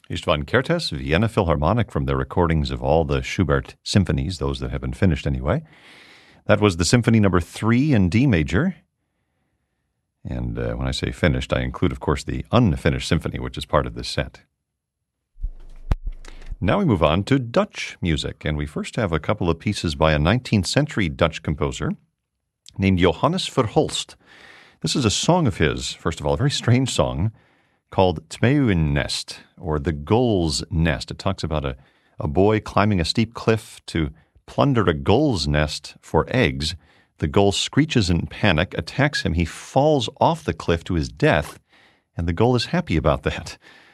Istvan Kertész, Vienna Philharmonic, from their recordings of all the Schubert symphonies, those that have been finished anyway. That was the Symphony Number 3 in D major. And when I say finished, I include, of course, the unfinished symphony, which is part of this set. Now we move on to Dutch music, and we first have a couple of pieces by a 19th century Dutch composer named Johannes Verhulst. This is a song of his, first of all, a very strange song called Tweeuwennest, or The Gull's Nest. It talks about a boy climbing a steep cliff to plunder a gull's nest for eggs. The gull screeches in panic, attacks him. He falls off the cliff to his death, and the gull is happy about that.